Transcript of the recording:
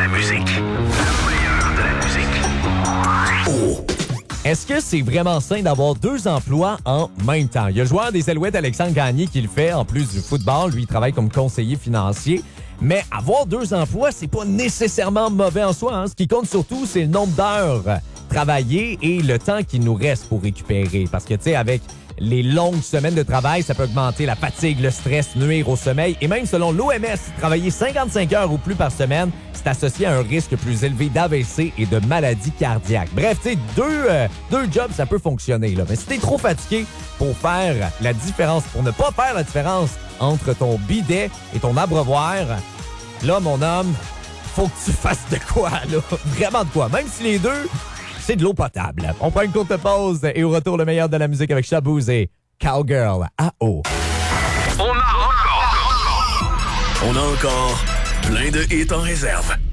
musique. Le meilleur de la musique. Oh! Est-ce que c'est vraiment sain d'avoir deux emplois en même temps? Il y a le joueur des Alouettes, Alexandre Gagné, qui le fait en plus du football. Lui, il travaille comme conseiller financier. Mais avoir deux emplois, c'est pas nécessairement mauvais en soi. Hein. Ce qui compte surtout, c'est le nombre d'heures travaillées et le temps qu'il nous reste pour récupérer. Parce que, tu sais, avec les longues semaines de travail, ça peut augmenter la fatigue, le stress, nuire au sommeil. Et même selon l'OMS, travailler 55 heures ou plus par semaine, c'est associé à un risque plus élevé d'AVC et de maladies cardiaques. Bref, tu sais, deux jobs, ça peut fonctionner. Là. Mais si t'es trop fatigué pour faire la différence, pour ne pas faire la différence entre ton bidet et ton abreuvoir, là, mon homme, faut que tu fasses de quoi, là? Vraiment de quoi. Même si les deux, c'est de l'eau potable. On prend une courte pause et au retour, le meilleur de la musique avec Shabouz et Cowgirl à eau. On a encore plein de hits en réserve.